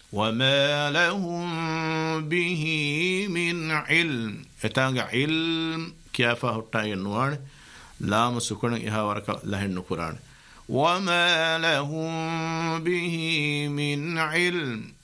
وما لهم به من علم اتانغ علم كيافا هتاي نوان لام سكون إها ورك لهن قرآن وما لهم به من علم